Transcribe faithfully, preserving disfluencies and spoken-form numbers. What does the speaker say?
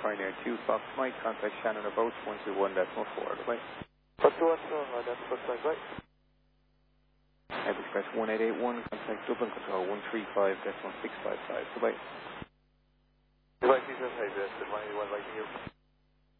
Pioneer two, Fox Mike, contact Shannon about one two one decimal four, goodbye. one two one, uh, that's Fox Mike, right? Air Express one eight eight one, contact Dublin Control one three five decimal six five five, goodbye. Goodbye, Peter, hey, this is one eight one, like you.